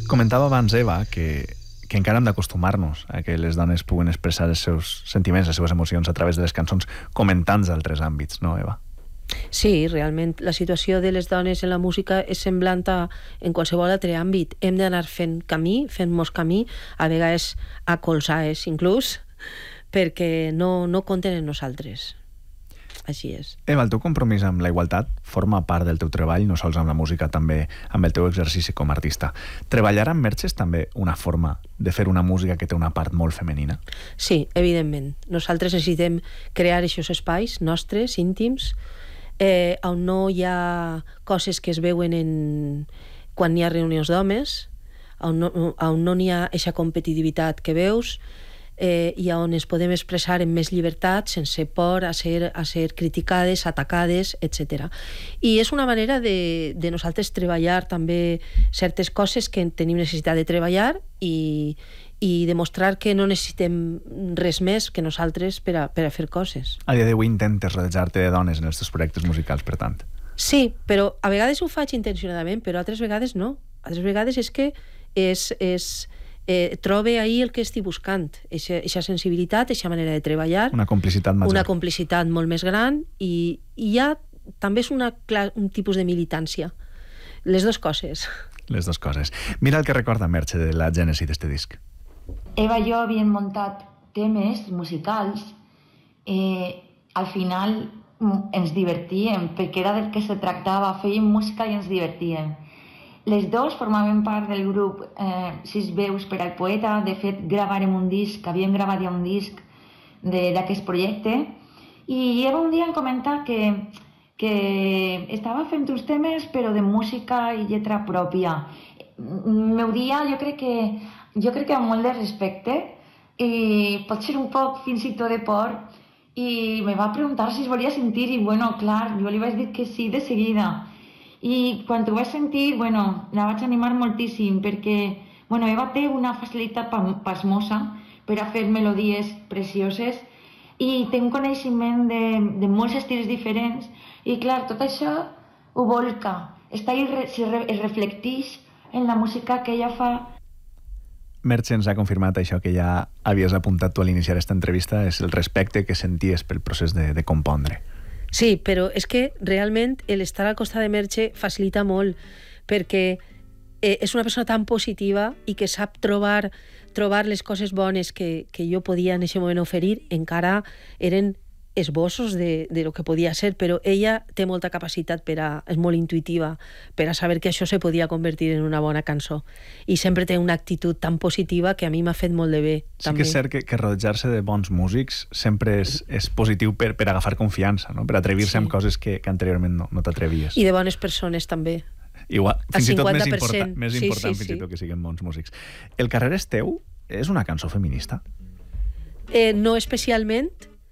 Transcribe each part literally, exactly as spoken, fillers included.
Comentava abans, Eva, que, que encara hem d'acostumar-nos a que les dones puguen expressar els seus sentiments, les seves emocions a través de les cançons, com en tants altres àmbits, no, Eva? Sí, realment, la situació de les dones en la música és semblant a en qualsevol altre àmbit. Hem d'anar fent camí, fent-nos camí, a vegades a colzades inclús, perquè no, no compten en nosaltres. Així és. Eva, el teu compromís amb la igualtat forma part del teu treball, no sols amb la música, també amb el teu exercici com a artista. Treballar amb Merche és també una forma de fer una música que té una part molt femenina? Sí, evidentment. Nosaltres necessitem crear aquests espais nostres, íntims, eh, on no hi ha coses que es veuen en... quan hi ha reunions d'homes, on no, on no n'hi ha aquesta competitivitat que veus, eh, i on ens podem expressar amb més llibertat, sense por a ser, a ser criticades, atacades, etcètera. I és una manera de, de nosaltres treballar també certes coses que tenim necessitat de treballar i, i demostrar que no necessitem res més que nosaltres per a, per a fer coses. A dia d'avui intentes rodejar-te de dones en els teus projectes musicals, per tant. Sí, però a vegades ho faig intencionadament, però altres vegades no. Altres vegades és que és... és Eh, trobe ahir el que estic buscant, aquesta sensibilitat, aquesta manera de treballar, una complicitat major, una complicitat molt més gran, i, i ja també és una, un tipus de militància, les dues coses les dues coses. Mira el que recorda Merche de la gènesi d'este disc. Eva i jo havíem muntat temes musicals, eh, al final ens divertíem perquè era del que se tractava, fèiem música i ens divertíem. Les dos formaven part del grup eh, Sis veus per al poeta. De fet, gravàrem un disc, havíem gravat ja un disc d'aquest projecte, i Eva un dia em comenta que, que estava fent uns temes però de música i lletra pròpia. M'ho dia, jo crec que jo crec que amb molt de respecte i potser un poc fins i tot de por, i me va preguntar si es volia sentir, i bueno, clar, jo li vaig dir que sí de seguida. I quan ho vaig sentir, bueno, la vaig animar moltíssim, perquè, bueno, Eva té una facilitat pasmosa per a fer melodies precioses i té un coneixement de, de molts estils diferents, i clar, tot això ho volca, està i re, es reflecteix en la música que ella fa. Merche ens ha confirmat això que ja havies apuntat tu a l'iniciar aquesta entrevista, és el respecte que senties pel procés de, de compondre. Sí, però és que realment l'estar al costat de Merche facilita molt, perquè eh, és una persona tan positiva i que sap trobar, trobar les coses bones que, que jo podia en aquest moment oferir. Encara eren esbossos de, de lo que podia ser, però ella té molta capacitat, per a, és molt intuitiva, per a saber que això se podia convertir en una bona cançó. I sempre té una actitud tan positiva que a mi m'ha fet molt de bé. Sí també. Que és cert que, que rodejar-se de bons músics sempre és, és positiu per, per agafar confiança, no? Per atrevir-se sí. amb coses que, que anteriorment no, no t'atrevies. I de bones persones també. Igual, fins i tot més important, més sí, important sí, fins sí. i tot que siguin bons músics. El carrer és teu és una cançó feminista? Eh, no especialment,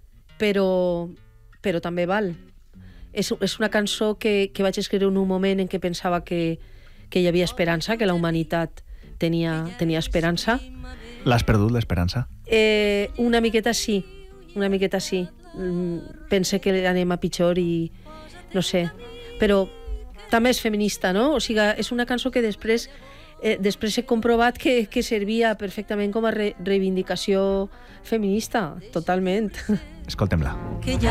però, però també val. És, és una cançó que, que vaig escriure en un moment en què pensava que, que hi havia esperança, que la humanitat tenia, tenia esperança. L'has perdut, l'esperança? Eh, una miqueta sí, una miqueta sí. Pense que anem a pitjor i no sé, però també és feminista, no? O sigui, és una cançó que després eh, després he comprovat que, que servia perfectament com a re reivindicació feminista, totalment. Escoltem-la. Que ya